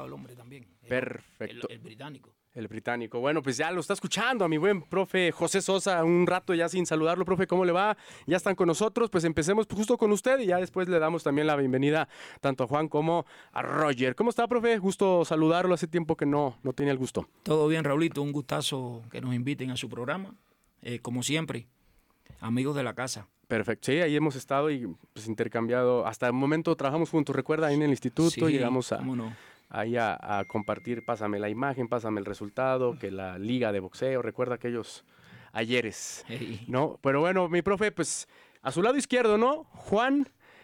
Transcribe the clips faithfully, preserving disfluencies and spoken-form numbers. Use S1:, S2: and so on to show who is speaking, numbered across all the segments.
S1: el hombre también. El,
S2: Perfecto.
S1: El, el británico.
S2: El británico. Bueno, pues ya lo está escuchando a mi buen profe José Sosa, un rato ya sin saludarlo. Profe, ¿cómo le va? Ya están con nosotros, pues empecemos justo con usted y ya después le damos también la bienvenida tanto a Juan como a Roger. ¿Cómo está, profe? Gusto saludarlo, hace tiempo que no, no tenía el gusto.
S1: Todo bien, Raulito, un gustazo que nos inviten a su programa, eh, como siempre, amigos de la casa.
S2: Perfecto, sí, ahí hemos estado y pues intercambiado, hasta el momento trabajamos juntos, recuerda, ahí en el instituto,
S1: Sí,
S2: llegamos a...
S1: cómo no.
S2: Ahí a, a compartir, pásame la imagen, pásame el resultado, que la liga de boxeo, recuerda aquellos ayeres,
S1: Hey.
S2: ¿no? Pero bueno, mi profe, pues a su lado izquierdo, ¿no? Juan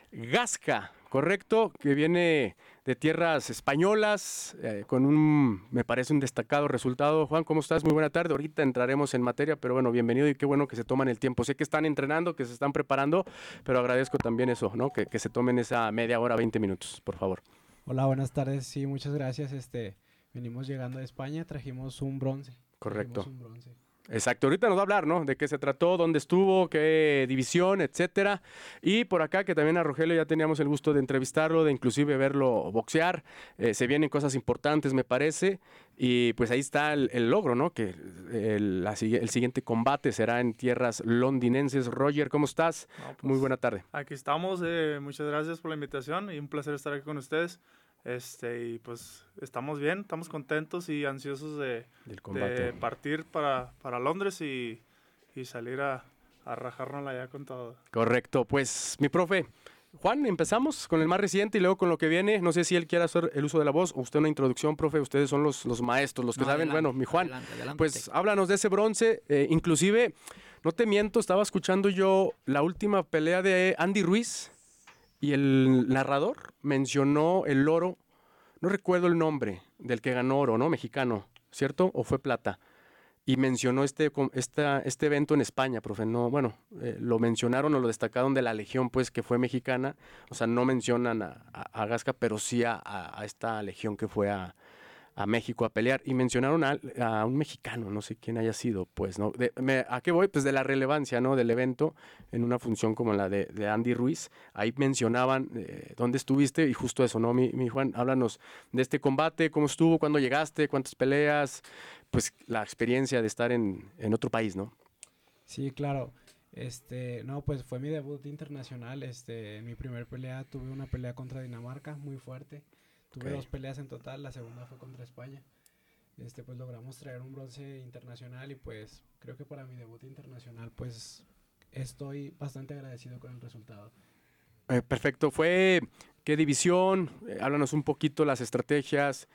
S2: Gasca, correcto, que viene de tierras españolas, eh, con un, me parece, un destacado resultado. Juan, ¿cómo estás? Muy buena tarde, ahorita entraremos en materia, pero bueno, bienvenido y qué bueno que se toman el tiempo. Sé que están entrenando, que se están preparando, pero agradezco también eso, ¿no? Que, que se tomen esa media hora, veinte minutos, por favor.
S3: Hola, buenas tardes. Sí, muchas gracias. Este, venimos llegando de España, trajimos un bronce.
S2: Correcto.
S3: Trajimos un bronce.
S2: Exacto, ahorita nos va a hablar, ¿no? De qué se trató, dónde estuvo, qué división, etcétera. Y por acá, que también a Rogelio ya teníamos el gusto de entrevistarlo, de inclusive verlo boxear. Eh, se vienen cosas importantes, me parece. Y pues ahí está el, el logro, ¿no? Que el, la, el siguiente combate será en tierras londinenses. Roger, ¿cómo estás?
S4: No, pues,
S2: muy buena tarde.
S4: Aquí estamos, eh, muchas gracias por la invitación y un placer estar aquí con ustedes. Este, y pues estamos bien, estamos contentos y ansiosos de, de partir para, para Londres y, y salir a, a rajárnosla allá con todo.
S2: Correcto, pues mi profe, Juan, empezamos con el más reciente y luego con lo que viene. No sé si él quiere hacer el uso de la voz o usted una introducción, profe. Ustedes son los, los maestros, los que
S1: no,
S2: saben.
S1: Adelante,
S2: bueno, mi Juan,
S1: adelante, adelante.
S2: pues háblanos de ese bronce. Eh, inclusive, no te miento, estaba escuchando yo la última pelea de Andy Ruiz y el narrador mencionó el oro. No recuerdo el nombre del que ganó oro, ¿no? Mexicano, ¿cierto? ¿O fue plata? Y mencionó este, esta, este evento en España, profe. No, bueno, eh, lo mencionaron o lo destacaron de la legión, pues, que fue mexicana. O sea, no mencionan a, a, a Gasca, pero sí a, a, a esta legión que fue a, a México a pelear. Y mencionaron a, a un mexicano, no sé quién haya sido, pues, ¿no? De, me, ¿A qué voy? Pues de la relevancia, ¿no? Del evento en una función como la de, de Andy Ruiz. Ahí mencionaban eh, dónde estuviste y justo eso, ¿no? Mi, mi Juan, háblanos de este combate, cómo estuvo, cuándo llegaste, cuántas peleas, pues la experiencia de estar en, en otro país, ¿no?
S3: Sí, claro. Este, no, pues fue mi debut internacional. Este, en mi primer pelea tuve una pelea contra Dinamarca muy fuerte. Tuve okay. dos peleas en total, la segunda fue contra España. Este, pues logramos traer un bronce internacional y pues creo que para mi debut internacional pues estoy bastante agradecido con el resultado.
S2: Eh, perfecto, fue qué división, eh, háblanos un poquito las estrategias,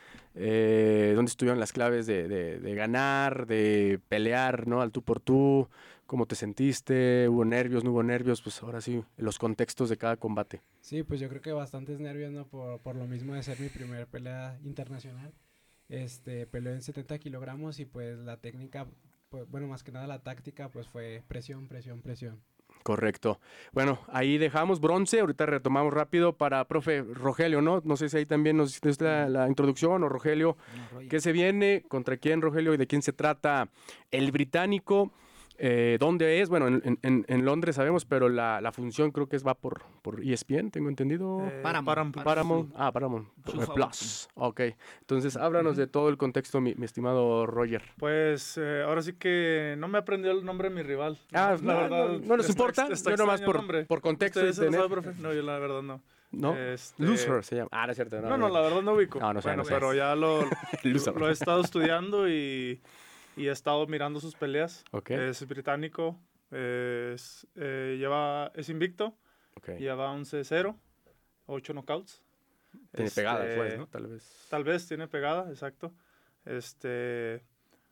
S2: eh, dónde estuvieron las claves de, de, de ganar, de pelear, ¿no? Al tú por tú, cómo te sentiste, hubo nervios, no hubo nervios, pues ahora sí, los contextos de cada combate.
S3: Sí, pues yo creo que bastantes nervios, ¿no? Por, por lo mismo de ser mi primer pelea internacional. Este, peleé en setenta kilogramos y pues la técnica, pues, bueno, más que nada la táctica, pues fue presión, presión, presión.
S2: Correcto. Bueno, ahí dejamos bronce, ahorita retomamos rápido para profe Rogelio, ¿no? No sé si ahí también nos hiciste la, la introducción o Rogelio, no, ¿qué se viene? ¿Contra quién, Rogelio? ¿Y de quién se trata? El británico, eh, ¿dónde es? Bueno, en, en, en Londres sabemos, pero la, la función creo que es va por, por E S P N, tengo entendido.
S4: Eh, Paramount. Paramount.
S2: Paramount. Ah, Paramount. Plus. Ok. Entonces, háblanos uh-huh. de todo el contexto, mi, mi estimado Roger.
S4: Pues, eh, ahora sí que no me aprendió el nombre de mi rival.
S2: Ah, la no, verdad. No, no les importa. Está, está yo nomás por, por contexto.
S4: ¿Ustedes se lo sabe, profe? No, yo la verdad no.
S2: ¿No?
S4: Este...
S2: Loser se llama. Ah, no es cierto.
S4: No, no, no la verdad no ubico.
S2: No, no sé,
S4: bueno,
S2: no sé.
S4: Pero ya lo, lo, lo he estado estudiando y, y he estado mirando sus peleas.
S2: Okay.
S4: Es británico. Es, eh, lleva, es invicto. Okay. Lleva once cero. ocho knockouts.
S2: Tiene este, pegada, pues, ¿no? Tal vez.
S4: Tal vez tiene pegada, exacto. Este...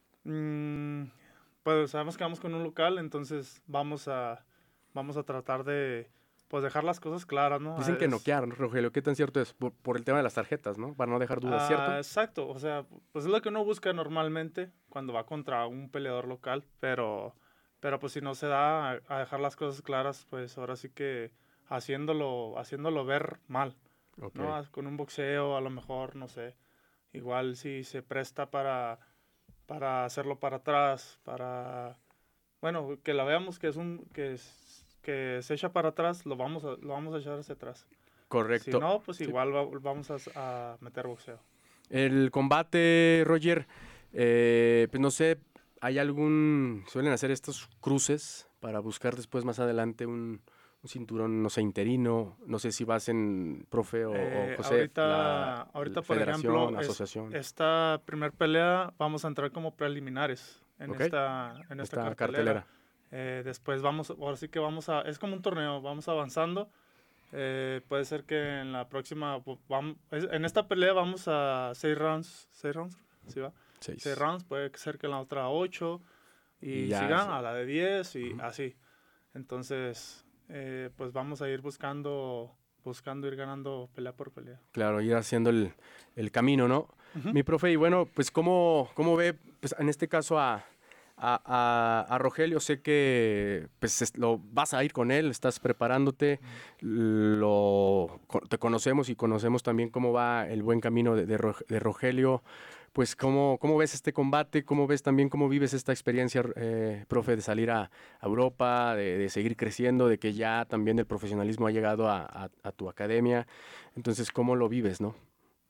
S4: Mmm, pues sabemos que vamos con un local, entonces vamos a, vamos a tratar de... Pues dejar las cosas claras, ¿no?
S2: Dicen que noquear, ¿no, Rogelio? ¿Qué tan cierto es? Por, por el tema de las tarjetas, ¿no? Para no dejar dudas,
S4: ah,
S2: ¿cierto?
S4: Exacto, o sea, pues es lo que uno busca normalmente cuando va contra un peleador local, pero, pero pues si no se da a, a dejar las cosas claras, pues ahora sí que haciéndolo, haciéndolo ver mal, okay. ¿no? Con un boxeo a lo mejor, no sé, igual si se presta para, para hacerlo para atrás, para, bueno, que la veamos que es un, que es, que se echa para atrás, lo vamos a, lo vamos a echar hacia atrás.
S2: Correcto.
S4: Si no, pues
S2: sí.
S4: igual va, vamos a, a meter boxeo.
S2: El combate, Roger, eh, pues no sé, ¿hay algún, suelen hacer estos cruces para buscar después más adelante un, un cinturón, no sé, interino? No sé si vas en profe o,
S4: Eh,
S2: o José,
S4: ahorita,
S2: la,
S4: ahorita
S2: la
S4: por
S2: federación,
S4: ejemplo, es-
S2: asociación.
S4: esta primer pelea vamos a entrar como preliminares en
S2: Ok.
S4: esta, en esta,
S2: Esta
S4: cartelera.
S2: cartelera.
S4: Eh, después vamos, ahora sí que vamos a, es como un torneo, vamos avanzando. Eh, puede ser que en la próxima, pu- vam- es- en esta pelea vamos a seis rounds, seis rounds, ¿sí va?
S2: Seis.
S4: Seis rounds, puede ser que en la otra ocho y,
S2: Y ya
S4: sigan
S2: es-
S4: a la de diez y
S2: Ujú.
S4: así. Entonces, eh, pues vamos a ir buscando, buscando ir ganando pelea por pelea.
S2: Claro, ir haciendo el, el camino, ¿no?
S4: Ujú.
S2: Mi profe, y bueno, pues cómo, cómo ve, pues en este caso a, a, a- a Rogelio, sé que pues es- lo vas a ir con él, estás preparándote, lo, co- te conocemos y conocemos también cómo va el buen camino de, de Ro- de Rogelio. Pues cómo, cómo ves este combate, cómo ves también cómo vives esta experiencia, eh, profe, de salir a, a Europa, de, de seguir creciendo, de que ya también el profesionalismo ha llegado a, a- a tu academia. Entonces, ¿cómo lo vives, no?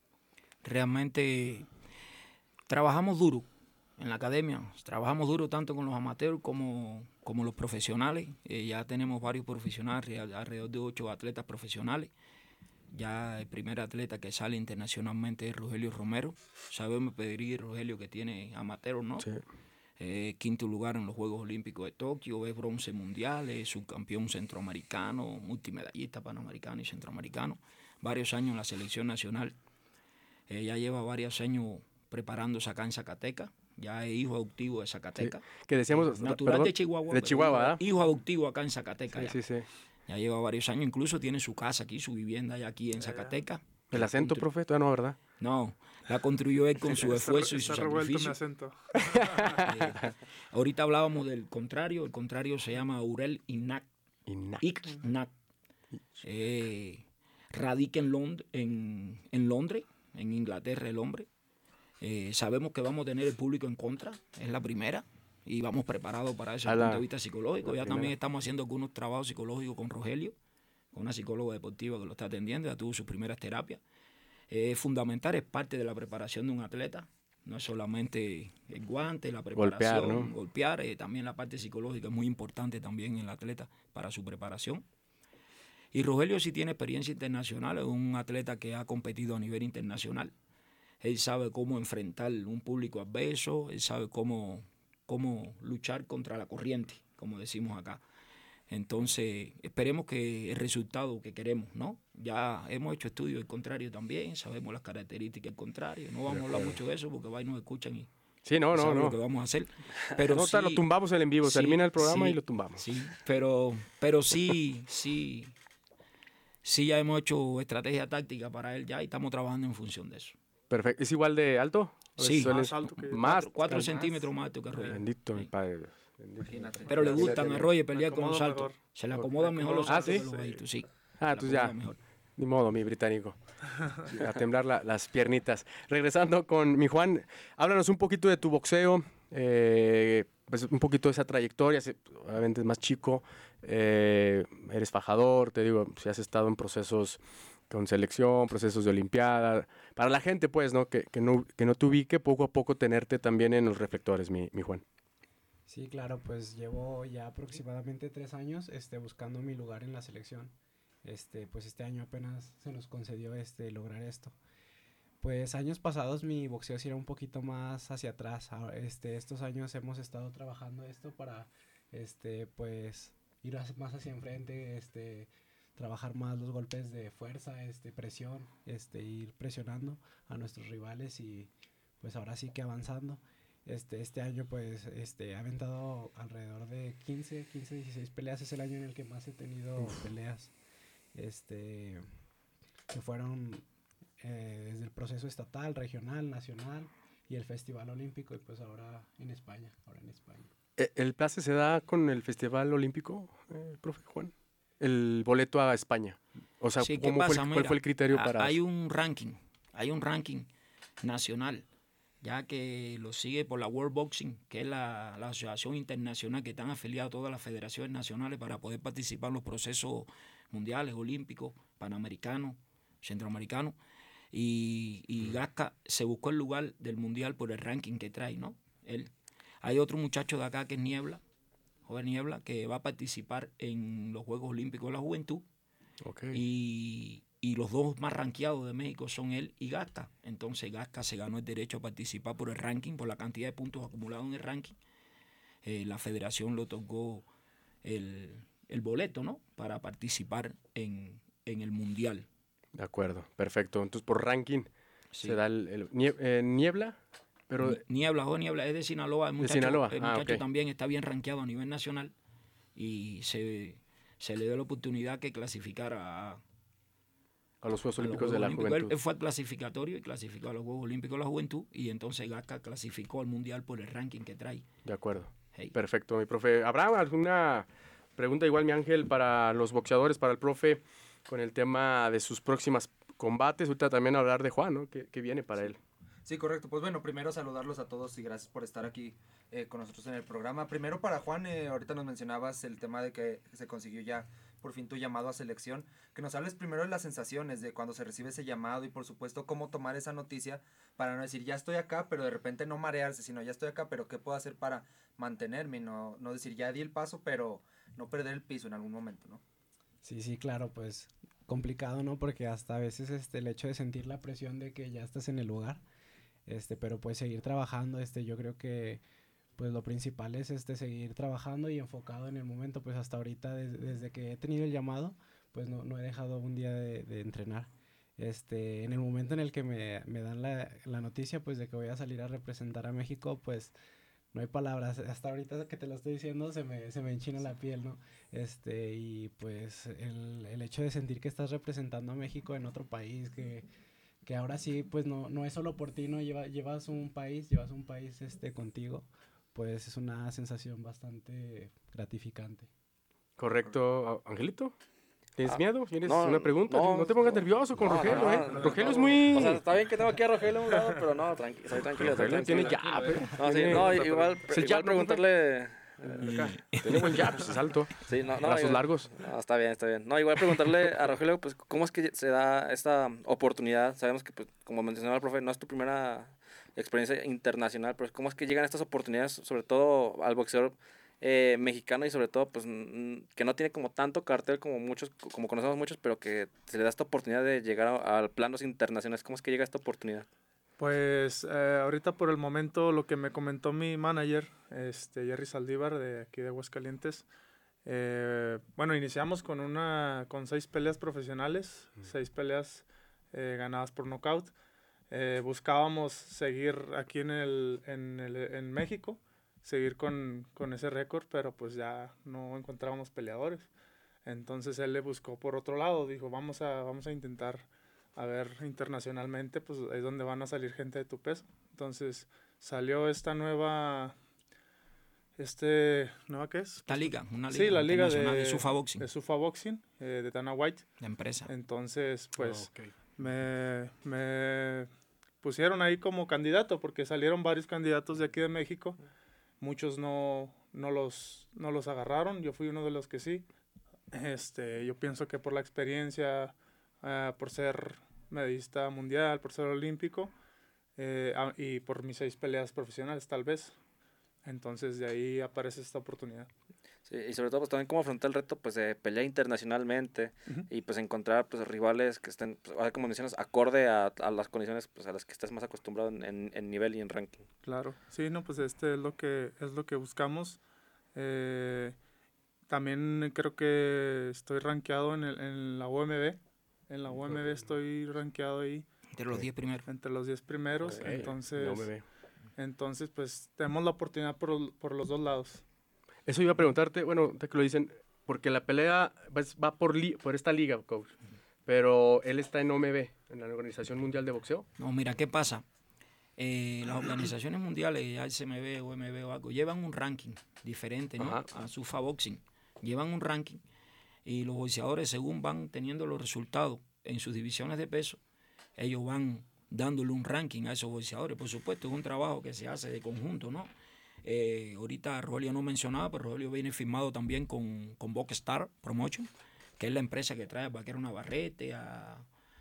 S1: Realmente trabajamos duro en la academia, trabajamos duro tanto con los amateurs como, como los profesionales. Eh, ya tenemos varios profesionales, re- alrededor de ocho atletas profesionales. Ya el primer atleta que sale internacionalmente es Rogelio Romero. Sabemos pedir Rogelio que tiene amateur, ¿no?
S2: Sí.
S1: Eh, quinto lugar en los Juegos Olímpicos de Tokio, es bronce mundial, es subcampeón centroamericano, multimedallista panamericano y centroamericano. Varios años en la selección nacional. Eh, ya lleva varios años preparándose acá en Zacatecas. Ya es hijo adoptivo de Zacatecas.
S2: Que decíamos,
S1: Natural
S2: perdón,
S1: de Chihuahua.
S2: de
S1: pero
S2: Chihuahua,
S1: hijo,
S2: ¿verdad?
S1: hijo adoptivo acá en Zacatecas.
S2: Sí,
S1: ya.
S2: sí, sí.
S1: Ya lleva varios años, incluso tiene su casa aquí, su vivienda ya aquí en Zacatecas.
S2: El
S1: La
S2: acento,
S1: constru-
S2: profe, todavía no, ¿verdad?
S1: No, la construyó él con su
S4: Está-
S1: esfuerzo y su
S4: está revuelto mi
S1: sacrificio.
S4: acento.
S1: Eh, ahorita hablábamos del contrario, el contrario se llama Aurel Ignac.
S2: Y na-
S1: Ignac. Eh, radica en, Lond en, en Londres, en Inglaterra el hombre. Eh, sabemos que vamos a tener el público en contra, es la primera, y vamos preparados para eso
S2: A
S1: desde el
S2: la-
S1: punto de vista psicológico.
S2: la
S1: Ya
S2: primera.
S1: también estamos haciendo algunos trabajos psicológicos con Rogelio, con una psicóloga deportiva que lo está atendiendo, ya tuvo sus primeras terapias. Es fundamental, es parte de la preparación de un atleta. No es solamente el guante, la
S2: Golpear,
S1: preparación,
S2: ¿no?
S1: golpear, eh, también la parte psicológica es muy importante también en el atleta para su preparación. Y Rogelio sí tiene experiencia internacional, es un atleta que ha competido a nivel internacional. Él sabe cómo enfrentar un público adverso, él sabe cómo, cómo luchar contra la corriente, como decimos acá. Entonces, esperemos que el resultado que queremos, ¿no? Ya hemos hecho estudios del contrario también, sabemos las características del contrario. No vamos a hablar mucho de eso porque va y nos escuchan y
S2: Sí, no, no,
S1: saben
S2: no.
S1: lo que vamos a hacer. Pero
S2: No,
S1: sí,
S2: ta- lo tumbamos el en vivo,
S1: sí,
S2: termina el programa
S1: sí,
S2: y lo tumbamos.
S1: Sí, pero, pero sí, sí, sí ya hemos hecho estrategia táctica para él ya y estamos trabajando en función de eso.
S2: Perfecto. ¿Es igual de alto? ¿O
S1: Sí.
S2: suele-
S4: Más alto que yo.
S2: Más.
S1: Cuatro, cuatro
S2: alto?
S1: centímetros más alto que Roger.
S2: Bendito mi
S1: Sí.
S2: padre Dios. Bendito.
S4: Imagínate.
S1: Pero le
S2: Sí,
S1: gustan
S2: sí,
S1: a
S2: sí.
S1: Roger
S4: Me
S1: pelear con los
S4: acomodo
S1: altos.
S4: mejor.
S1: Se le
S2: Ok.
S1: acomodan
S4: Me
S1: mejor los
S4: acomodo
S1: altos
S2: mejor.
S1: que los
S4: Sí.
S1: bajitos, sí.
S2: Ah,
S1: Se le
S2: entonces ya.
S1: acomoda mejor.
S2: Ni modo, mi británico. A temblar la- las piernitas. Regresando con mi Juan, háblanos un poquito de tu boxeo, eh, pues un poquito de esa trayectoria. se- Obviamente es más chico, eh, eres fajador, te digo, si has estado en procesos con selección, procesos de olimpiada. Para la gente, pues, ¿no? Que, que no, que no te ubique, poco a poco tenerte también en los reflectores, mi, mi Juan.
S3: Sí, claro, pues llevo ya aproximadamente tres años este, buscando mi lugar en la selección. Este, pues este año apenas se nos concedió este, lograr esto. Pues años pasados mi boxeo sí era un poquito más hacia atrás. Ahora, Este, estos años hemos estado trabajando esto para este, pues, ir as- más hacia enfrente, este, trabajar más los golpes de fuerza, este, presión, este, ir presionando a nuestros rivales y pues ahora sí que avanzando. Este, este año pues este, he aventado alrededor de quince, quince, dieciséis peleas. Es el año en el que más he tenido peleas. Este, que fueron eh, desde el proceso estatal, regional, nacional y el Festival Olímpico y pues ahora en España, ahora en España.
S2: Eh, ¿El pase se da con el Festival Olímpico, eh, profe Juan? El boleto a España. O sea,
S1: Sí, ¿qué
S2: ¿cómo fue
S1: pasa?
S2: el,
S1: Mira,
S2: ¿cuál fue el criterio
S1: a-
S2: para...?
S1: Hay un ranking, hay un ranking nacional, ya que lo sigue por la World Boxing, que es la, la asociación internacional que están afiliadas a todas las federaciones nacionales para poder participar en los procesos mundiales, olímpicos, panamericanos, centroamericanos. Y, y Gasca se buscó el lugar del mundial por el ranking que trae, ¿no? Él. Hay otro muchacho de acá que es Niebla, joven Niebla, que va a participar en los Juegos Olímpicos de la Juventud.
S2: Okay.
S1: Y, y los dos más rankeados de México son él y Gasca. Entonces Gasca se ganó el derecho a participar por el ranking, por la cantidad de puntos acumulados en el ranking. Eh, la federación le otorgó el, el boleto, ¿no? Para participar en, en el mundial.
S2: De acuerdo, perfecto. Entonces por ranking
S1: Sí.
S2: se da el, el nie- eh, Niebla, pero
S1: Niebla, o Niebla, es de Sinaloa. El muchacho,
S2: de Sinaloa.
S1: el
S2: Ah,
S1: muchacho
S2: ok.
S1: también está bien rankeado a nivel nacional y se, se le dio la oportunidad que clasificara a,
S2: a los Juegos
S1: a los
S2: Olímpicos
S1: Juegos
S2: de la
S1: Olímpicos.
S2: Juventud.
S1: Él, él fue al clasificatorio y clasificó a los Juegos Olímpicos de la Juventud y entonces Gasca clasificó al Mundial por el ranking que trae.
S2: De acuerdo.
S1: Hey.
S2: Perfecto, mi profe. ¿Habrá alguna pregunta igual, mi Ángel, para los boxeadores, para el profe, con el tema de sus próximas combates? Ahorita también hablar de Juan, ¿no? ¿Qué, qué viene para él?
S5: Sí, correcto. Pues bueno, primero saludarlos a todos y gracias por estar aquí eh, con nosotros en el programa. Primero para Juan, eh, ahorita nos mencionabas el tema de que se consiguió ya por fin tu llamado a selección. Que nos hables primero de las sensaciones de cuando se recibe ese llamado y por supuesto cómo tomar esa noticia para no decir ya estoy acá, pero de repente no marearse, sino ya estoy acá, pero qué puedo hacer para mantenerme, no, no decir ya di el paso, pero no perder el piso en algún momento, ¿no?
S3: Sí, sí, claro, pues complicado, ¿no? Porque hasta a veces este, el hecho de sentir la presión de que ya estás en el lugar, este, pero pues seguir trabajando, este, yo creo que pues lo principal es este, seguir trabajando y enfocado en el momento, pues hasta ahorita des, desde que he tenido el llamado, pues no, no he dejado un día de, de entrenar. Este, en el momento en el que me, me dan la, la noticia pues de que voy a salir a representar a México, pues no hay palabras, hasta ahorita que te lo estoy diciendo se me, se me enchina la piel, ¿no? Este, y pues el, el hecho de sentir que estás representando a México en otro país, que, que ahora sí, pues no, no es solo por ti, ¿no? Lleva, llevas un país, llevas un país este, contigo, pues es una sensación bastante gratificante.
S2: Correcto. Angelito, ¿tienes
S6: Ah,
S2: miedo? ¿Tienes
S6: no,
S2: una pregunta? No,
S6: no,
S2: te pongas
S6: no.
S2: nervioso con
S6: No,
S2: Rogelio,
S6: no,
S2: ¿eh?
S6: no,
S2: Rogelio
S6: no.
S2: es muy...
S6: O sea, está bien que tengo aquí a Rogelio a un lado, pero no, tranqui soy tranquilo. soy
S2: Rogelio tiene
S6: tranquilo.
S2: jab, ¿eh?
S6: No, sí,
S2: Tiene-
S6: no, igual,
S2: Ese
S6: igual
S2: jab, ¿no,
S6: preguntarle...
S2: Acá. Tiene buen jab, es alto.
S6: Sí, no, no,
S2: Brazos
S6: igual-
S2: largos.
S6: No, está bien, está bien. No, igual preguntarle a Rogelio, pues, ¿cómo es que se da esta oportunidad? Sabemos que, pues, como mencionaba el profe, no es tu primera experiencia internacional, pero ¿cómo es que llegan estas oportunidades, sobre todo al boxeador eh, mexicano y sobre todo, pues, mm, que no tiene como tanto cartel como muchos, como conocemos muchos, pero que se le da esta oportunidad de llegar a, a planos internacionales? ¿Cómo es que llega esta oportunidad?
S4: Pues eh, ahorita por el momento lo que me comentó mi manager, este Jerry Saldívar de aquí de Aguascalientes, eh, bueno, iniciamos con una con seis peleas profesionales, mm. seis peleas eh, ganadas por nocaut. Eh, buscábamos seguir aquí en el en, el, en México, seguir con, con ese récord, pero pues ya no encontrábamos peleadores. Entonces él le buscó por otro lado, dijo vamos a vamos a intentar a ver internacionalmente, pues es donde van a salir gente de tu peso. Entonces salió esta nueva, este, ¿nueva qué es?
S1: Esta liga, una liga
S4: Sí, la liga
S1: internacional
S4: de,
S1: de Sufa Boxing,
S4: de Sufa Boxing, eh, de Dana White.
S1: la empresa.
S4: Entonces, pues
S2: Oh, okay.
S4: me, me pusieron ahí como candidato, porque salieron varios candidatos de aquí de México. Muchos no, no, los, no los agarraron, yo fui uno de los que sí. Este, yo pienso que por la experiencia, uh, por ser medallista mundial, por ser olímpico, eh, y por mis seis peleas profesionales tal vez. Entonces de ahí aparece esta oportunidad.
S6: Sí, y sobre todo pues también cómo afrontar el reto pues de pelear internacionalmente
S4: Uh-huh.
S6: y pues encontrar pues rivales que estén, pues, ahora como mencionas, acorde a, a las condiciones pues a las que estás más acostumbrado en, en, en nivel y en ranking.
S4: Claro, sí, no, pues este es lo que es lo que buscamos. Eh, también creo que estoy rankeado en, el, en la U M B. En la U M B estoy rankeado ahí.
S1: Entre los diez primeros.
S4: Entre los diez primeros.
S2: Okay,
S4: Entonces,
S2: no me veo.
S4: entonces, pues tenemos la oportunidad por, por los dos lados.
S2: Eso iba a preguntarte, bueno, te que lo dicen, porque la pelea pues, va por, li por esta liga, coach, pero él está en O M B, en la Organización Mundial de Boxeo.
S1: No, mira, ¿qué pasa? Eh, las organizaciones mundiales, A S M B, O M B o algo, llevan un ranking diferente, ¿no?
S2: Ajá.
S1: A Sufa Boxing. Llevan un ranking y los boxeadores, según van teniendo los resultados en sus divisiones de peso, ellos van dándole un ranking a esos boxeadores. Por supuesto, es un trabajo que se hace de conjunto, ¿no? Eh, ahorita Rogelio no mencionaba, pero Rogelio viene firmado también con, con Boxstar Promotion, que es la empresa que trae a Vaquero Navarrete, a,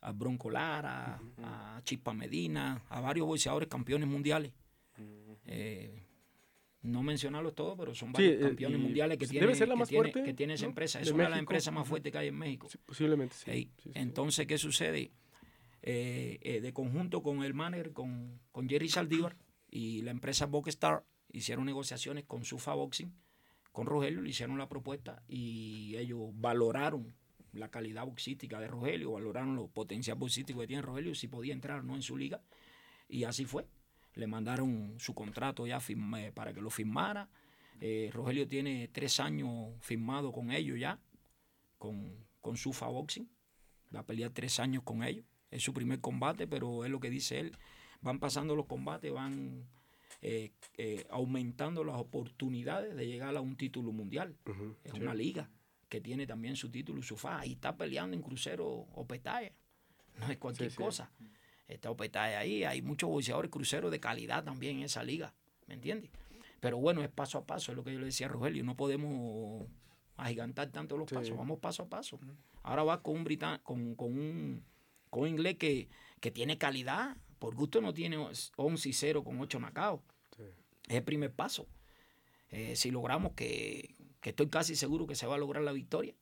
S1: a Bronco Lara, uh-huh. a Chispa Medina, a varios boxeadores campeones mundiales. Uh-huh. Eh, no mencionarlos todos, pero son varios sí, campeones mundiales que tiene, que, tiene, fuerte, que tiene esa ¿no? empresa. Es de una México. de las empresas más fuertes que hay en México.
S2: Sí, posiblemente sí.
S1: Hey,
S2: sí, sí.
S1: Entonces, ¿qué sucede? Eh, eh, de conjunto con el manager, con, con Jerry Saldívar y la empresa Boxstar, hicieron negociaciones con Sufa Boxing, con Rogelio, le hicieron la propuesta y ellos valoraron la calidad boxística de Rogelio, valoraron los potenciales boxísticos que tiene Rogelio, si podía entrar o no en su liga, y así fue. Le mandaron su contrato ya firme, para que lo firmara. Eh, Rogelio tiene tres años firmado con ellos ya, con, con Sufa Boxing. Va a pelear tres años con ellos. Es su primer combate, pero es lo que dice él. Van pasando los combates, van eh, eh, aumentando las oportunidades de llegar a un título mundial. Uh-huh, es sí. una liga que tiene también su título y su faja. Y está peleando en crucero o petalla. No es cualquier sí, cosa. Sí. Está Opetaya ahí, hay muchos boxeadores cruceros de calidad también en esa liga, ¿me entiendes? Pero bueno, es paso a paso, es lo que yo le decía a Rogelio, no podemos agigantar tanto los sí. pasos, vamos paso a paso. Ahora va con un britan con, con un con un inglés que, que tiene calidad, por gusto no tiene once y cero con ocho knockouts. Sí. Es el primer paso. Eh, si logramos que, que estoy casi seguro que se va a lograr la victoria,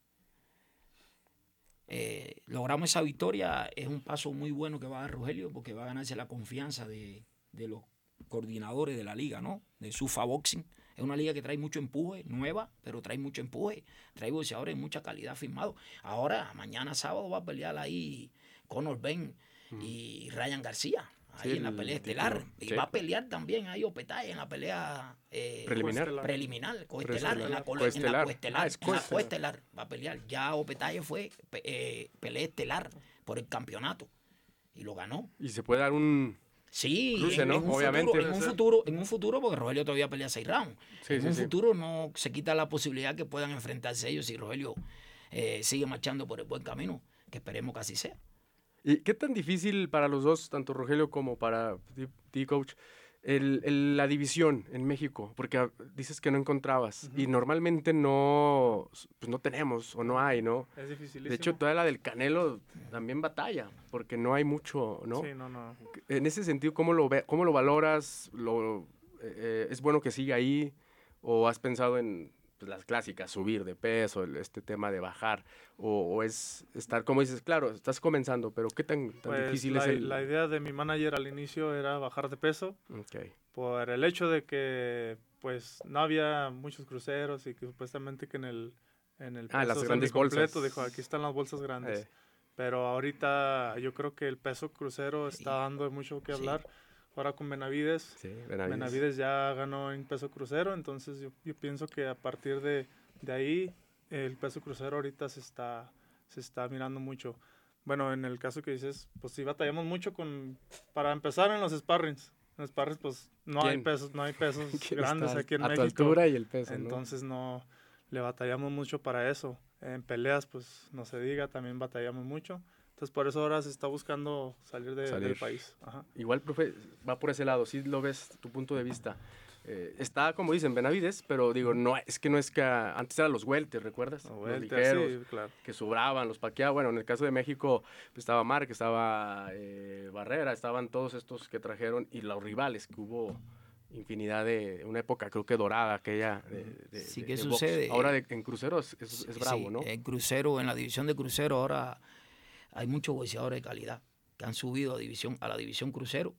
S1: Eh, logramos esa victoria, es un paso muy bueno que va a dar Rogelio porque va a ganarse la confianza de, de los coordinadores de la liga, ¿no? De Sufa Boxing. Es una liga que trae mucho empuje, nueva, pero trae mucho empuje. Trae boxeadores de mucha calidad firmados. Ahora, mañana sábado va a pelear ahí Conor Ben mm. y Ryan García. Ahí sí, en la pelea estelar. Título. Y sí. va a pelear también ahí Opetaya en la pelea eh,
S2: preliminar.
S1: Preliminar, coestelar. En la coestelar. En la coestelar va a pelear. Ya Opetaya fue eh, pelea estelar por el campeonato. Y lo ganó.
S2: Y se puede dar un
S1: sí,
S2: cruce,
S1: en,
S2: ¿no?
S1: En un
S2: Obviamente.
S1: Futuro, en, un futuro, en un futuro, porque Rogelio todavía pelea seis rounds. Sí, en sí, un sí. futuro no se quita la posibilidad que puedan enfrentarse ellos si Rogelio eh, sigue marchando por el buen camino, que esperemos que así sea.
S2: ¿Y qué tan difícil para los dos, tanto Rogelio como para ti, coach, el, el, la división en México? Porque dices que no encontrabas uh-huh. y normalmente no, pues no tenemos o no hay, ¿no?
S4: Es dificilísimo.
S2: De hecho, toda la del Canelo también batalla, porque no hay mucho, ¿no?
S4: Sí, no, no.
S2: En ese sentido, ¿cómo lo, ve, cómo lo valoras? Lo, eh, ¿Es bueno que siga ahí? ¿O has pensado en pues, las clásicas, subir de peso, este tema de bajar? O, o es estar, como dices, claro, estás comenzando, pero ¿qué tan, tan
S4: pues
S2: difícil
S4: la,
S2: es el...?
S4: La idea de mi manager al inicio era bajar de peso,
S2: okay.
S4: por el hecho de que pues no había muchos cruceros y que supuestamente que en el, en el
S2: ah,
S4: peso
S2: las grandes bolsas.
S4: Dijo, aquí están las bolsas grandes.
S2: Eh.
S4: Pero ahorita yo creo que el peso crucero sí. está dando mucho que hablar. Sí. Ahora con Benavides,
S2: sí, Benavides.
S4: Benavides ya ganó en peso crucero, entonces yo, yo pienso que a partir de, de ahí el peso crucero ahorita se está, se está mirando mucho. Bueno, en el caso que dices, pues sí batallamos mucho con, para empezar en los sparrings. En los sparrings pues no hay pesos, no hay pesos grandes aquí en
S2: a
S4: México.
S2: A tu altura y el peso,
S4: entonces ¿no? no, le batallamos mucho para eso. En peleas pues no se diga, también batallamos mucho. Entonces, por eso ahora se está buscando salir, de, salir. del país. Ajá.
S2: Igual, profe, va por ese lado, sí lo ves, tu punto de vista. Eh, está, como dicen, Benavides, pero digo, no es que no es que antes eran los welter, ¿recuerdas?
S4: Los,
S2: los
S4: welter,
S2: ligeros,
S4: sí, claro.
S2: que sobraban, los paqueaban. Bueno, en el caso de México, pues estaba Marc, estaba eh, Barrera, estaban todos estos que trajeron, y los rivales, que hubo infinidad de, una época creo que dorada, aquella de, de,
S1: sí,
S2: de,
S1: ¿qué
S2: de
S1: sucede?
S2: Box. Ahora de, en cruceros es, es, es bravo,
S1: sí,
S2: ¿no?
S1: En crucero, en la división de crucero, ahora hay muchos boxeadores de calidad que han subido a, división, a la división crucero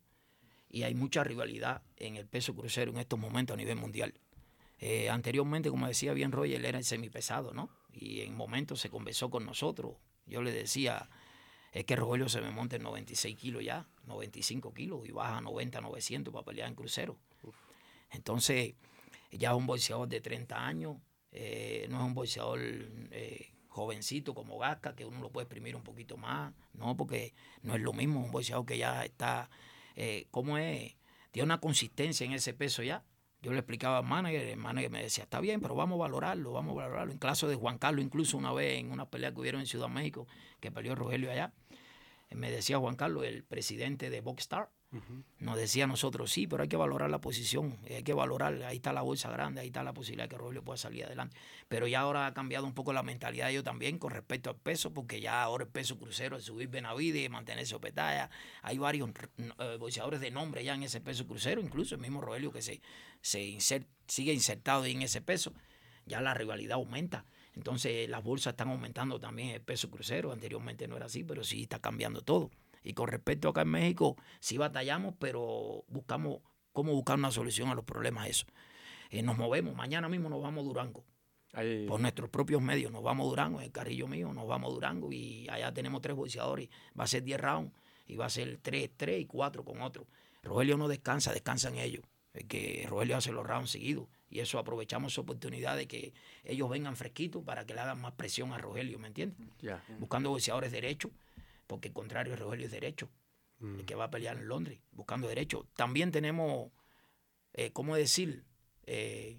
S1: y hay mucha rivalidad en el peso crucero en estos momentos a nivel mundial. Eh, anteriormente, como decía bien Roger, era el semipesado, ¿no? Y en momentos se conversó con nosotros. Yo le decía, es que Rogelio se me monta en noventa y seis kilos ya, noventa y cinco kilos, y baja a noventa, novecientos para pelear en crucero. Uf. Entonces, ya es un boxeador de treinta años, eh, no es un boxeador... Eh, jovencito como Gasca, que uno lo puede exprimir un poquito más, no, porque no es lo mismo un boxeador que ya está, eh, ¿cómo es? Tiene una consistencia en ese peso ya. Yo le explicaba al manager, el manager me decía, está bien, pero vamos a valorarlo, vamos a valorarlo. En caso de Juan Carlos, incluso una vez en una pelea que hubieron en Ciudad México, que peleó Rogelio allá, me decía Juan Carlos, el presidente de Boxstar, Uh-huh. Nos decía a nosotros, sí, pero hay que valorar la posición, hay que valorar, ahí está la bolsa grande, ahí está la posibilidad de que Rogelio pueda salir adelante. Pero ya ahora ha cambiado un poco la mentalidad de ellos también con respecto al peso, porque ya ahora el peso crucero, el subir Benavides, mantenerse Opetaya, hay varios eh, boxeadores de nombre ya en ese peso crucero, incluso el mismo Rogelio que se, se insert, sigue insertado en ese peso, ya la rivalidad aumenta. Entonces las bolsas están aumentando también el peso crucero, anteriormente no era así, pero sí está cambiando todo. Y con respecto acá en México, sí batallamos, pero buscamos cómo buscar una solución a los problemas eso. Eh, nos movemos, mañana mismo nos vamos a Durango. Ahí. Por nuestros propios medios, nos vamos a Durango, en el carrillo mío, nos vamos a Durango y allá tenemos tres boxeadores. Va a ser diez rounds y va a ser tres, tres y cuatro con otro. Rogelio no descansa, descansan ellos. Es que Rogelio hace los rounds seguidos y eso aprovechamos esa oportunidad de que ellos vengan fresquitos para que le hagan más presión a Rogelio, ¿me entiendes? Yeah. Buscando boxeadores derechos. Porque el contrario, Rogelio es derecho, mm. el que va a pelear en Londres, buscando derecho. También tenemos, eh, ¿cómo decir? Eh,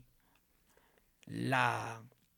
S1: la,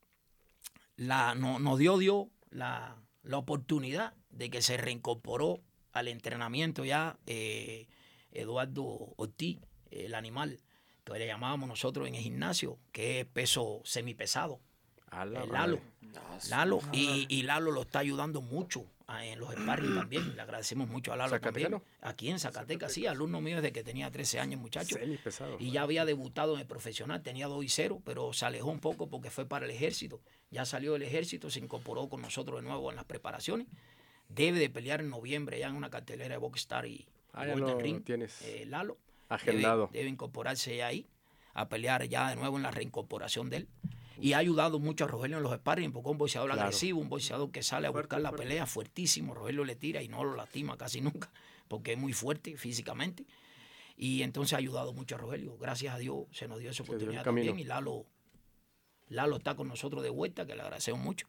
S1: la, no, nos dio Dios la, la oportunidad de que se reincorporó al entrenamiento ya eh, Eduardo Ortiz, el animal, que le llamábamos nosotros en el gimnasio, que es peso semipesado. El Lalo. Lalo y, y Lalo lo está ayudando mucho en los sparring también. Le agradecemos mucho a Lalo también. Aquí en Zacatecas, sí, alumno mío desde que tenía trece años, muchacho. Y ya había debutado en el profesional, tenía dos y cero, pero se alejó un poco porque fue para el ejército. Ya salió del ejército, se incorporó con nosotros de nuevo en las preparaciones. Debe de pelear en noviembre ya en una cartelera de Boxstar y
S2: ah, Golden Ring. Tienes
S1: eh, Lalo.
S2: Agendado.
S1: Debe, debe incorporarse ahí a pelear ya de nuevo en la reincorporación de él. Y ha ayudado mucho a Rogelio en los sparring, porque es un boxeador claro. agresivo, un boxeador que sale a fuerte, buscar la fuerte. pelea fuertísimo. Rogelio le tira y no lo lastima casi nunca, porque es muy fuerte físicamente. Y entonces ha ayudado mucho a Rogelio. Gracias a Dios se nos dio esa oportunidad también. Y Lalo, Lalo está con nosotros de vuelta, que le agradecemos mucho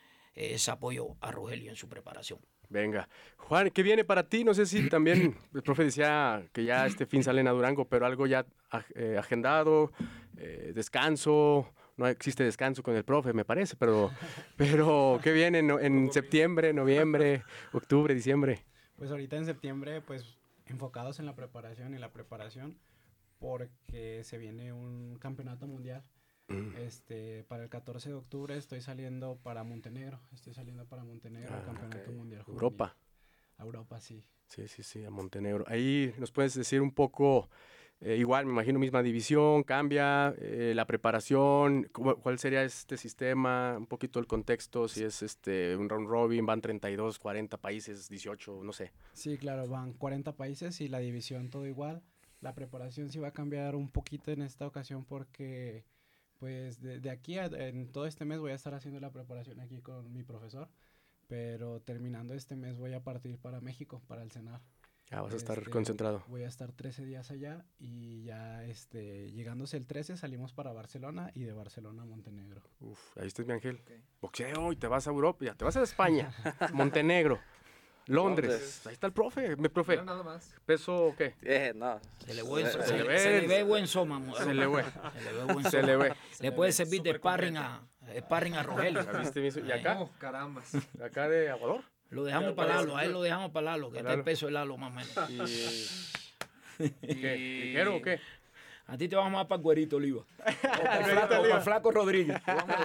S1: ese apoyo a Rogelio en su preparación.
S2: Venga. Juan, ¿qué viene para ti? No sé si también el profe decía que ya este fin salen a Durango, pero algo ya eh, agendado, eh, descanso. No existe descanso con el profe, me parece, pero, pero ¿qué viene en, en septiembre, noviembre, octubre, diciembre?
S3: Pues ahorita en septiembre, pues enfocados en la preparación y la preparación, porque se viene un campeonato mundial. Mm. Este, para el catorce de octubre estoy saliendo para Montenegro, estoy saliendo para Montenegro, ah, el campeonato okay. mundial juvenil.
S2: Europa.
S3: A Europa, sí.
S2: Sí, sí, sí, a Montenegro. Ahí nos puedes decir un poco... Eh, igual, me imagino, misma división, cambia eh, la preparación, ¿cuál sería este sistema? Un poquito el contexto, si es este un round robin, van treinta y dos, cuarenta países, dieciocho, no sé.
S3: Sí, claro, van cuarenta países y la división todo igual. La preparación sí va a cambiar un poquito en esta ocasión porque, pues, de, de aquí a en todo este mes voy a estar haciendo la preparación aquí con mi profesor, pero terminando este mes voy a partir para México, para el CENAR.
S2: Ah, vas a estar este, concentrado.
S3: Voy a estar trece días allá y ya este, llegándose el trece salimos para Barcelona y de Barcelona a Montenegro.
S2: Uf, ahí estás mi Ángel. Okay. Boxeo y te vas a Europa, ya te vas a España, Montenegro, Londres. Londres. Ahí está el profe, mi profe.
S5: No, nada más.
S2: ¿Peso qué?
S6: Eh, no.
S1: Se le, buen, se, se, le ve, se le ve buen soma.
S2: Se le ve.
S1: Se le ve buen
S2: se le ve.
S1: Le puede servir de sparring a, sparring a Rogelio.
S2: ¿Y acá?
S5: Oh, carambas.
S2: ¿Acá de Aguador?
S1: Lo dejamos para Lalo, a él lo dejamos para Lalo, que está el peso de Lalo más o menos.
S2: ¿Y qué? ¿Ligero o qué?
S1: A ti te vamos a dar para el Güerito Oliva. O para Flaco, o para Flaco Rodríguez.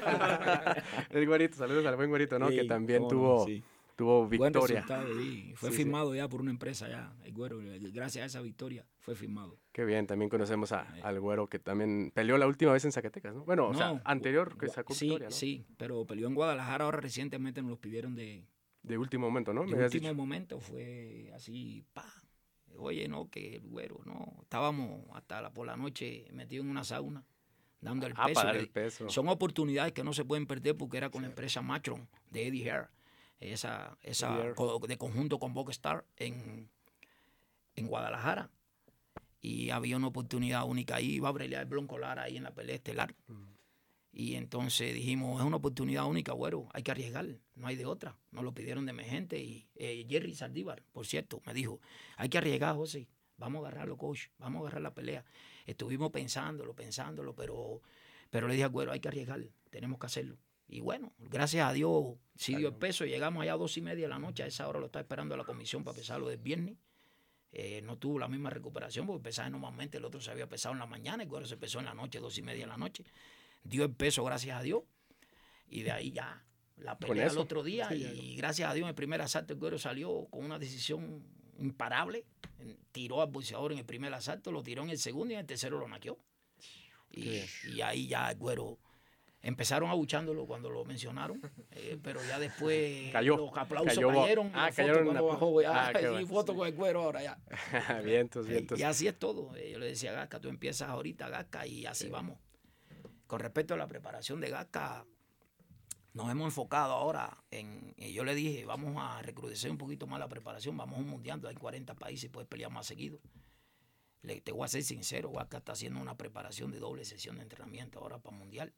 S2: El Güerito, saludos al buen Güerito, ¿no? Sí, que también tuvo, no, sí. tuvo victoria.
S1: Buen resultado, sí. Fue sí, firmado sí. ya por una empresa ya, el Güero. Gracias a esa victoria fue firmado.
S2: Qué bien, también conocemos a, sí. al Güero, que también peleó la última vez en Zacatecas, ¿no? Bueno, no, o sea, anterior que sacó
S1: sí,
S2: victoria, ¿no?
S1: Sí, pero peleó en Guadalajara, ahora recientemente nos los pidieron de...
S2: De último momento, ¿no?
S1: De último dicho? momento fue así, pa. Oye, no, que el Güero, no. Estábamos hasta la, por la noche metidos en una sauna, dando el
S2: ah,
S1: peso.
S2: Para el peso.
S1: Son oportunidades que no se pueden perder porque era con sí. la empresa Matron de Eddie Hare, esa, esa co de conjunto con Boxstar en, en Guadalajara. Y había una oportunidad única ahí, iba a brillar el Bronco Lara ahí en la pelea estelar. Mm. Y entonces dijimos, es una oportunidad única, Güero, hay que arriesgar, no hay de otra. Nos lo pidieron de emergente y eh, Jerry Saldívar, por cierto, me dijo, hay que arriesgar, José, vamos a agarrarlo, coach, vamos a agarrar la pelea. Estuvimos pensándolo, pensándolo, pero, pero le dije a Güero, hay que arriesgar, tenemos que hacerlo. Y bueno, gracias a Dios, sí dio el peso, llegamos allá a dos y media de la noche, a esa hora lo está esperando la comisión para pesarlo del viernes. Eh, no tuvo la misma recuperación porque pesaba normalmente, el otro se había pesado en la mañana, el Güero se pesó en la noche, dos y media de la noche. Dio el peso, gracias a Dios, y de ahí ya la pelea el otro día. Sí, y gracias a Dios en el primer asalto el Güero salió con una decisión imparable. Tiró al boxeador en el primer asalto, lo tiró en el segundo y en el tercero lo naqueó. Y, y ahí ya el Güero empezaron abuchándolo cuando lo mencionaron, eh, pero ya después
S2: cayó,
S1: los aplausos
S2: cayó,
S1: cayeron.
S2: Ah,
S1: la
S2: cayeron
S1: foto cuando bajó, ya,
S2: ah,
S1: y foto con el Güero ahora ya.
S2: vientos, vientos.
S1: Y, y así es todo. Yo le decía a Gasca, tú empiezas ahorita, Gasca, y así sí. vamos. Con respecto a la preparación de Gasca, nos hemos enfocado ahora en, yo le dije, vamos a recrudecer un poquito más la preparación, vamos a un mundial, hay cuarenta países y puedes pelear más seguido. Le, te voy a ser sincero, Gasca está haciendo una preparación de doble sesión de entrenamiento ahora para mundial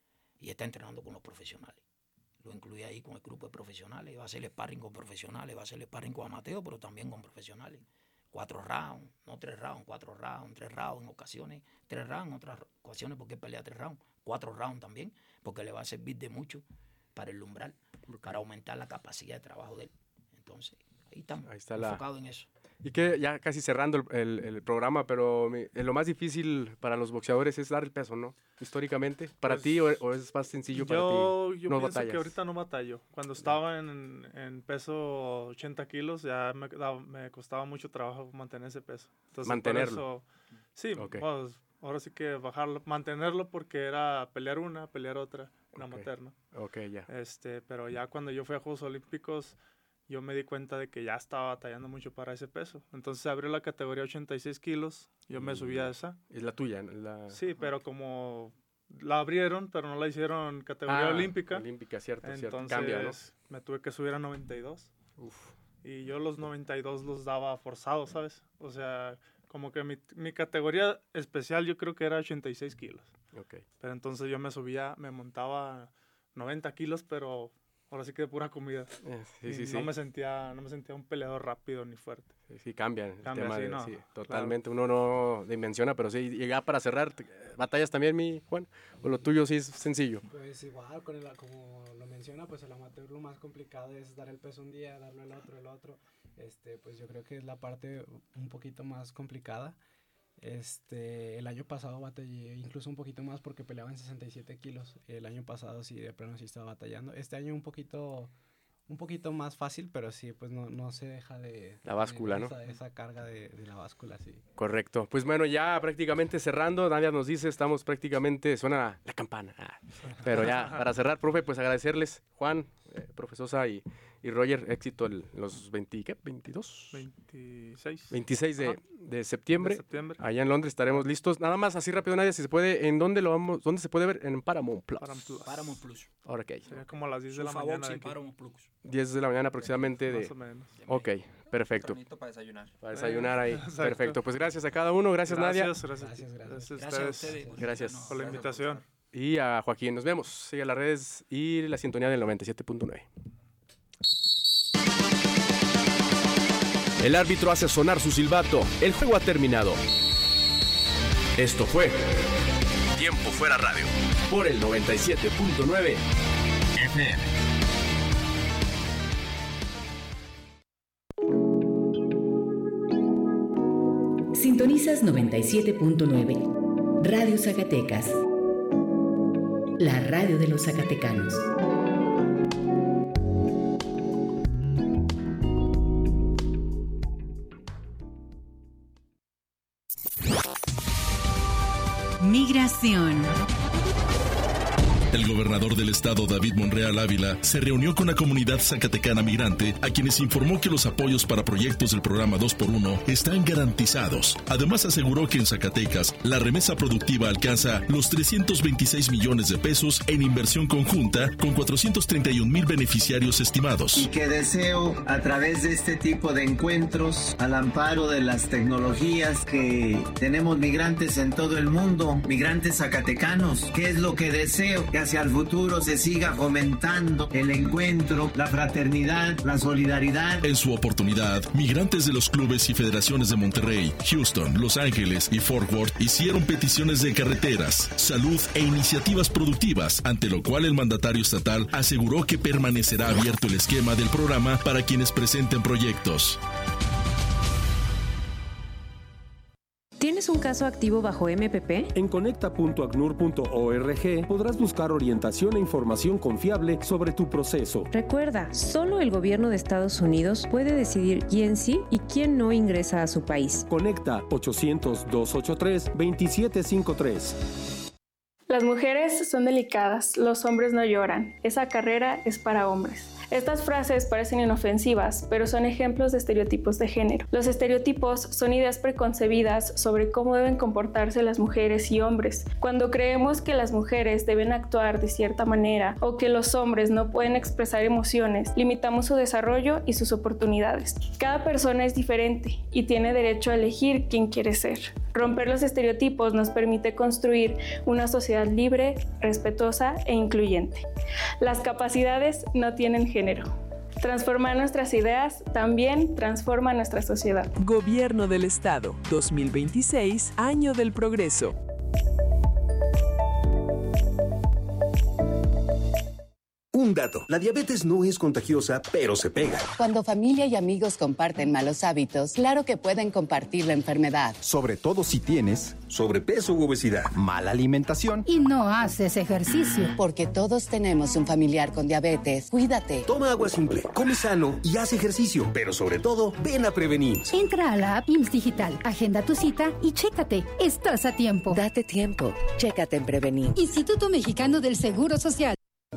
S1: y está entrenando con los profesionales. Lo incluye ahí con el grupo de profesionales, va a hacer el sparring con profesionales, va a hacer el sparring con amateos, pero también con profesionales. Cuatro rounds, no tres rounds, cuatro rounds, tres rounds en ocasiones, tres rounds en otras ocasiones porque pelea tres rounds, cuatro rounds también, porque le va a servir de mucho para el umbral, para aumentar la capacidad de trabajo de él. Entonces, ahí estamos, ahí está enfocados la... en eso.
S2: Y que ya casi cerrando el, el, el programa, pero mi, lo más difícil para los boxeadores es dar el peso, ¿no? Históricamente, ¿para pues, ti o, o es más sencillo para
S4: yo,
S2: ti?
S4: Yo
S2: no
S4: pienso
S2: batallas.
S4: que ahorita no batallo. Cuando estaba en, en peso ochenta kilos, ya me, me costaba mucho trabajo mantener ese peso. Entonces,
S2: mantenerlo.
S4: Eso, sí, okay. pues, ahora sí que bajarlo, mantenerlo porque era pelear una, pelear otra, una
S2: okay.
S4: materna.
S2: Ok, ya.
S4: Este, pero ya cuando yo fui a Juegos Olímpicos, yo me di cuenta de que ya estaba batallando mucho para ese peso. Entonces se abrió la categoría ochenta y seis kilos, yo me subí a esa.
S2: ¿Es la tuya? La...
S4: Sí, pero como la abrieron, pero no la hicieron categoría
S2: ah,
S4: olímpica.
S2: Olímpica, cierto,
S4: entonces
S2: cierto. Cambia, ¿no?
S4: me tuve que subir a noventa y dos.
S2: Uf.
S4: Y yo los noventa y dos los daba forzados, ¿sabes? O sea, como que mi, mi categoría especial yo creo que era ochenta y seis kilos.
S2: Okay.
S4: Pero entonces yo me subía, me montaba noventa kilos, pero... ahora sí que de pura comida.
S2: Eh, sí, sí,
S4: no
S2: sí.
S4: me sentía, no me sentía un peleador rápido ni fuerte.
S2: Sí, sí cambian el
S4: Cambia,
S2: tema
S4: sí,
S2: de,
S4: no,
S2: sí, totalmente.
S4: Claro.
S2: Uno no dimensiona, pero sí, y ya para cerrar, ¿batallas también, mi Juan? ¿O lo tuyo sí es sencillo?
S3: Pues igual, con el, como lo menciona, pues el amateur lo más complicado es dar el peso un día, darlo el otro, el otro. Este, pues yo creo que es la parte un poquito más complicada. Este, el año pasado batallé incluso un poquito más porque peleaba en sesenta y siete kilos. El año pasado sí, de plano sí estaba batallando. Este año un poquito, un poquito más fácil, pero sí, pues no, no se deja de...
S2: La báscula,
S3: de
S2: ¿no?
S3: Esa, esa carga de, de la báscula, sí.
S2: Correcto. Pues bueno, ya prácticamente cerrando, Nadia nos dice, estamos prácticamente, suena la campana. Ah, pero ya, para cerrar, profe, pues agradecerles, Juan, eh, profesor Sosa y, y Roger, éxito en los veinte, ¿qué? ¿veintidós?
S4: veintiséis.
S2: veintiséis de, de, septiembre.
S4: de septiembre.
S2: Allá en Londres estaremos listos. Nada más así rápido, Nadia, si se puede, ¿en dónde lo vamos, dónde se puede ver? En Paramount Plus.
S4: Paramount Plus.
S1: Paramount Plus.
S2: Ahora que hay.
S4: Sería como a las diez de la mañana. De
S1: Paramount Plus.
S2: diez de la mañana aproximadamente de...
S4: Más o menos.
S2: Ok, perfecto.
S5: Para desayunar.
S2: Para desayunar ahí.
S4: Exacto.
S2: Perfecto. Pues gracias a cada uno. Gracias,
S4: Gracias,
S2: Nadia.
S4: gracias.
S3: Gracias, gracias.
S4: Gracias a
S1: Gracias a
S4: ustedes
S1: ustedes.
S2: Gracias.
S1: No,
S4: por la invitación.
S2: Y a Joaquín. Nos vemos. Sigue las redes y la sintonía del noventa y siete punto nueve.
S7: El árbitro hace sonar su silbato. El juego ha terminado. Esto fue Tiempo Fuera Radio por el noventa y siete punto nueve F M.
S8: Sintonizas noventa y siete punto nueve Radio Zacatecas, la radio de los zacatecanos.
S9: Migración.
S10: El gobernador del estado, David Monreal Ávila, se reunió con la comunidad zacatecana migrante, a quienes informó que los apoyos para proyectos del programa dos por uno están garantizados. Además, aseguró que en Zacatecas, la remesa productiva alcanza los trescientos veintiséis millones de pesos en inversión conjunta, con cuatrocientos treinta y un mil beneficiarios estimados.
S11: Y que deseo, a través de este tipo de encuentros, al amparo de las tecnologías que tenemos migrantes en todo el mundo, migrantes zacatecanos, ¿qué es lo que deseo? Que hacia el futuro se siga fomentando el encuentro, la fraternidad, la solidaridad.
S10: En su oportunidad, migrantes de los clubes y federaciones de Monterrey, Houston, Los Ángeles y Fort Worth hicieron peticiones de carreteras, salud e iniciativas productivas, ante lo cual el mandatario estatal aseguró que permanecerá abierto el esquema del programa para quienes presenten proyectos.
S12: ¿Tienes un caso activo bajo M P P?
S13: En conecta punto acnur punto org podrás buscar orientación e información confiable sobre tu proceso.
S12: Recuerda, solo el gobierno de Estados Unidos puede decidir quién sí y quién no ingresa a su país.
S13: Conecta ochocientos, doscientos ochenta y tres, veintisiete cincuenta y tres.
S14: Las mujeres son delicadas, los hombres no lloran. Esa carrera es para hombres. Estas frases parecen inofensivas, pero son ejemplos de estereotipos de género. Los estereotipos son ideas preconcebidas sobre cómo deben comportarse las mujeres y hombres. Cuando creemos que las mujeres deben actuar de cierta manera o que los hombres no pueden expresar emociones, limitamos su desarrollo y sus oportunidades. Cada persona es diferente y tiene derecho a elegir quién quiere ser. Romper los estereotipos nos permite construir una sociedad libre, respetuosa e incluyente. Las capacidades no tienen género. Transformar nuestras ideas también transforma nuestra sociedad.
S15: Gobierno del Estado, dos mil veintiséis, Año del Progreso.
S16: Un dato, la diabetes no es contagiosa, pero se pega.
S17: Cuando familia y amigos comparten malos hábitos, claro que pueden compartir la enfermedad.
S16: Sobre todo si tienes sobrepeso u obesidad, mala alimentación
S18: y no haces ejercicio.
S17: Porque todos tenemos un familiar con diabetes. Cuídate.
S16: Toma agua simple, come sano y haz ejercicio. Pero sobre todo, ven a prevenir.
S18: Entra a la app I M S S Digital, agenda tu cita y chécate. Estás a tiempo.
S17: Date tiempo. Chécate en Prevenir.
S18: Instituto Mexicano del Seguro Social.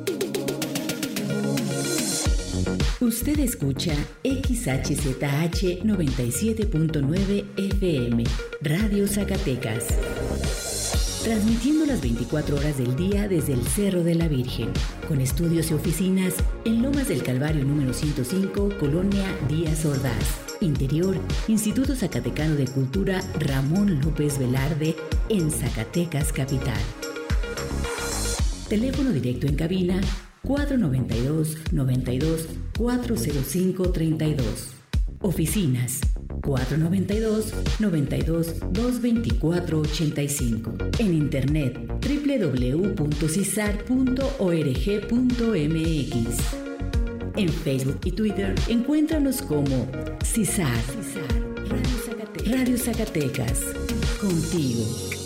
S8: Usted escucha X H Z H noventa y siete punto nueve F M, Radio Zacatecas. Transmitiendo las veinticuatro horas del día desde el Cerro de la Virgen, con estudios y oficinas en Lomas del Calvario número ciento cinco, Colonia Díaz Ordaz. Interior, Instituto Zacatecano de Cultura Ramón López Velarde, en Zacatecas Capital. Teléfono directo en cabina cuatro noventa y dos, noventa y dos, cuatro cero cinco, treinta y dos. Oficinas cuatro noventa y dos, noventa y dos, doscientos veinticuatro, ochenta y cinco. En internet doble u doble u doble u punto cisar punto org punto m x. En Facebook y Twitter encuéntranos como Cisar, Radio Zacatecas. Radio Zacatecas. Contigo.